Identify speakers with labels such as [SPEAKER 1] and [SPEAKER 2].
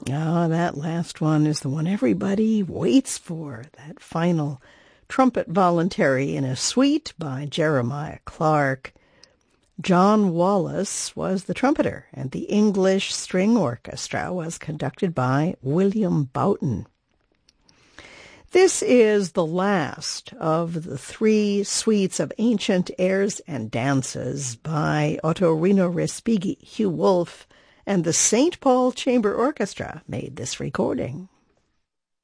[SPEAKER 1] Ah, that last one is the one everybody waits for, that final trumpet voluntary in a suite by Jeremiah Clarke. John Wallace was the trumpeter, and the English String Orchestra was conducted by William Boughton. This is the last of the 3 suites of ancient airs and dances by Ottorino Respighi, Hugh Wolf, and the St. Paul Chamber Orchestra made this recording.